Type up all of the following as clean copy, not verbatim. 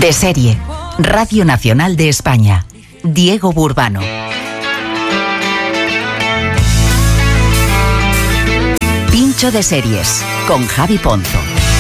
De serie, Radio Nacional de España. Diego Burbano. Pincho de series, con Javi Ponzo.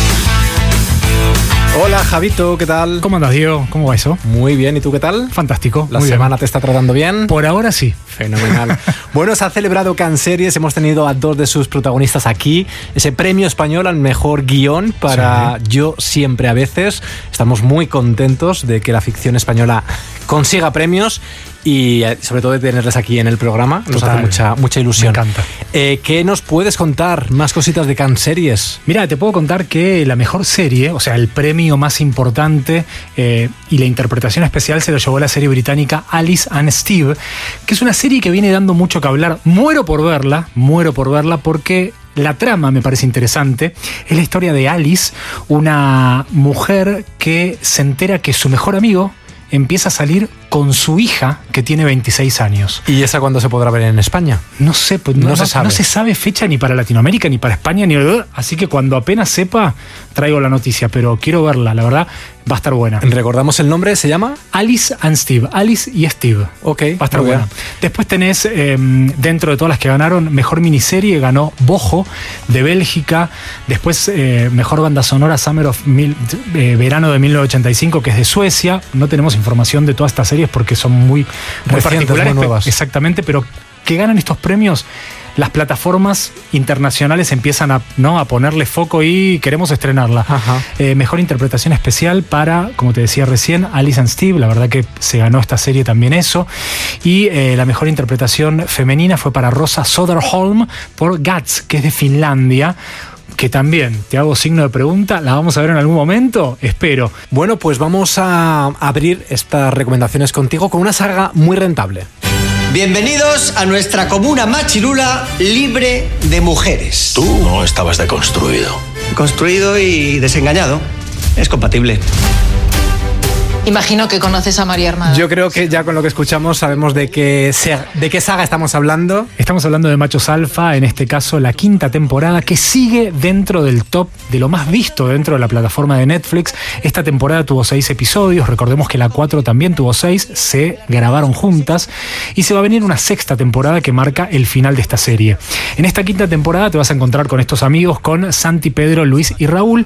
Hola Javito, ¿qué tal? ¿Cómo andas, Diego? ¿Cómo va eso? Muy bien, ¿y tú qué tal? Fantástico. ¿La semana te está tratando bien? Por ahora sí. Fenomenal. Bueno, se ha celebrado Cannes Series, hemos tenido a dos de sus protagonistas aquí, ese premio español al mejor guión para Yo siempre a veces. Estamos muy contentos de que la ficción española consiga premios y sobre todo de tenerles aquí en el programa. Nos hace mucha ilusión. Me encanta. ¿Qué nos puedes contar? Más cositas de Cannes Series. Mira, te puedo contar que la mejor serie, o sea, el premio más importante y la interpretación especial se lo llevó la serie británica Alice and Steve, que es una serie que viene dando mucho que hablar. Muero por verla porque la trama me parece interesante. Es la historia de Alice, una mujer que se entera que su mejor amigo empieza a salir con su hija, que tiene 26 años. ¿Y esa cuándo se podrá ver en España? No sé, pues no se sabe fecha ni para Latinoamérica, ni para España, así que cuando apenas sepa, traigo la noticia, pero quiero verla, la verdad, va a estar buena. ¿Recordamos el nombre? ¿Se llama? Alice and Steve, Alice y Steve. Ok. Va a estar buena. Después tenés, dentro de todas las que ganaron, mejor miniserie, ganó Bojo, de Bélgica. Después, mejor banda sonora, Summer of Verano de 1985, que es de Suecia. No tenemos información de todas estas series porque son muy particulares, muy nuevas. Exactamente, pero que ganan estos premios, las plataformas internacionales empiezan a ponerle foco y queremos estrenarla. Mejor interpretación especial para, como te decía recién, Alice and Steve. La verdad que se ganó esta serie también eso. Y la mejor interpretación femenina fue para Rosa Söderholm por Guts, que es de Finlandia, que también, te hago signo de pregunta, ¿la vamos a ver en algún momento? Espero. Bueno, pues vamos a abrir estas recomendaciones contigo con una saga muy rentable. Bienvenidos a nuestra comuna machirula libre de mujeres. Tú no estabas deconstruido. Construido y desengañado. Es compatible. Imagino que conoces a María Armada. Yo creo que ya con lo que escuchamos sabemos de qué saga estamos hablando. Estamos hablando de Machos Alfa, en este caso la 5ª temporada, que sigue dentro del top de lo más visto dentro de la plataforma de Netflix. Esta temporada tuvo 6 episodios, recordemos que la 4 también tuvo 6, se grabaron juntas y se va a venir una 6ª temporada que marca el final de esta serie. En esta 5ª temporada te vas a encontrar con estos amigos, con Santi, Pedro, Luis y Raúl,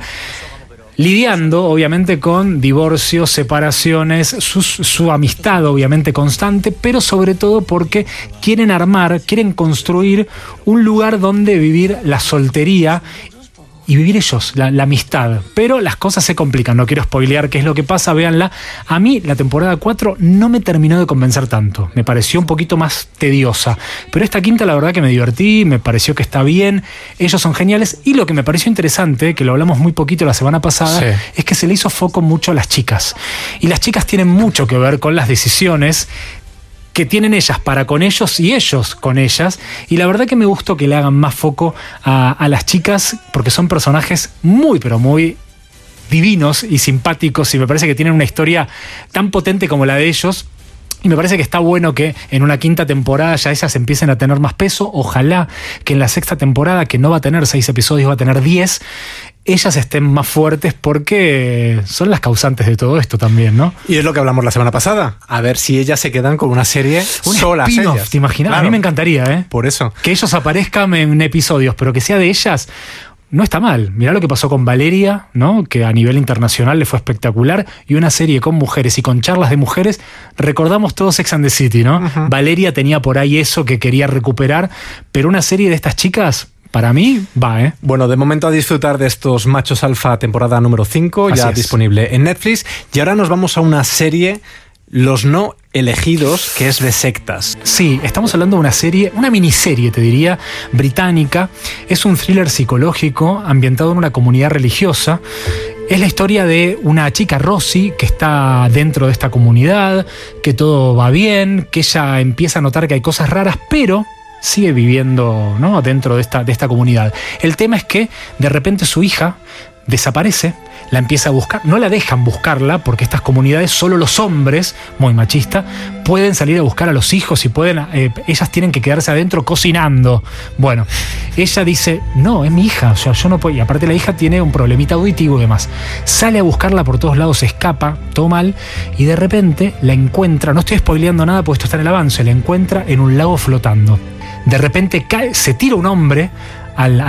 lidiando obviamente con divorcios, separaciones, su amistad obviamente constante, pero sobre todo porque quieren construir un lugar donde vivir la soltería y vivir ellos, la amistad. Pero las cosas se complican, no quiero spoilear qué es lo que pasa, véanla. A mí la temporada 4 no me terminó de convencer tanto, me pareció un poquito más tediosa, pero esta 5ª la verdad que me divertí, me pareció que está bien, ellos son geniales, y lo que me pareció interesante, que lo hablamos muy poquito la semana pasada, es que se le hizo foco mucho a las chicas, y las chicas tienen mucho que ver con las decisiones que tienen ellas para con ellos y ellos con ellas, y la verdad que me gustó que le hagan más foco a las chicas, porque son personajes muy pero muy divinos y simpáticos, y me parece que tienen una historia tan potente como la de ellos. Y me parece que está bueno que en una 5ª temporada ya ellas empiecen a tener más peso. Ojalá que en la 6ª temporada, que no va a tener 6 episodios, va a tener 10, ellas estén más fuertes, porque son las causantes de todo esto también, ¿no? Y es lo que hablamos la semana pasada. A ver si ellas se quedan con una serie solas. Spin-off, ¿te imaginas? Claro. A mí me encantaría, ¿eh? Por eso. Que ellos aparezcan en episodios, pero que sea de ellas. No está mal. Mirá lo que pasó con Valeria, ¿no? Que a nivel internacional le fue espectacular. Y una serie con mujeres y con charlas de mujeres. Recordamos todos Sex and the City, ¿no? Valeria tenía por ahí eso que quería recuperar. Pero una serie de estas chicas, para mí, va, ¿eh? Bueno, de momento a disfrutar de estos Machos Alfa temporada número 5, ya disponible en Netflix. Y ahora nos vamos a una serie, Los No Elegidos, que es de sectas. Sí, estamos hablando de una serie, una miniserie, te diría, británica. Es un thriller psicológico ambientado en una comunidad religiosa. Es la historia de una chica, Rosie, que está dentro de esta comunidad, que todo va bien, que ella empieza a notar que hay cosas raras, pero sigue viviendo, ¿no?, dentro de esta comunidad. El tema es que de repente su hija desaparece, la empieza a buscar, no la dejan buscarla porque estas comunidades solo los hombres, muy machista, pueden salir a buscar a los hijos y pueden, ellas tienen que quedarse adentro cocinando. Bueno, ella dice, no, es mi hija, o sea, yo no puedo, y aparte la hija tiene un problemita auditivo y demás. Sale a buscarla por todos lados, se escapa, todo mal, y de repente la encuentra, no estoy spoileando nada porque esto está en el avance, la encuentra en un lago flotando. De repente cae, se tira un hombre al